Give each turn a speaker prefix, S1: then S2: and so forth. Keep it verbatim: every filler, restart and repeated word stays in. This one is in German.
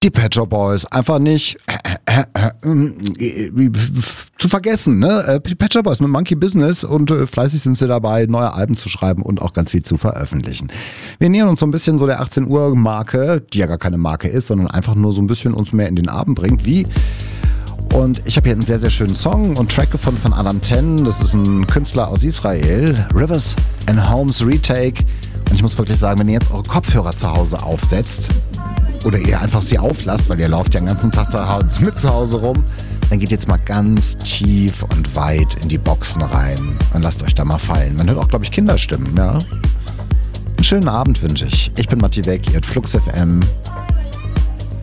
S1: Die Pet Shop Boys, einfach nicht äh, äh, äh, zu vergessen, ne? Die Pet Shop Boys mit Monkey Business und äh, fleißig sind sie dabei, neue Alben zu schreiben und auch ganz viel zu veröffentlichen. Wir nähern uns so ein bisschen so der achtzehn Uhr Marke, die ja gar keine Marke ist, sondern einfach nur so ein bisschen uns mehr in den Abend bringt, wie... Und ich habe hier einen sehr, sehr schönen Song und Track gefunden von Adam Ten. Das ist ein Künstler aus Israel. Rivers and Homes Retake. Und ich muss wirklich sagen, wenn ihr jetzt eure Kopfhörer zu Hause aufsetzt oder ihr einfach sie auflasst, weil ihr lauft ja den ganzen Tag da mit zu Hause rum, dann geht jetzt mal ganz tief und weit in die Boxen rein und lasst euch da mal fallen. Man hört auch, glaube ich, Kinderstimmen, ja. Einen schönen Abend wünsche ich. Ich bin Matti Weg, ihr hört Flux F M.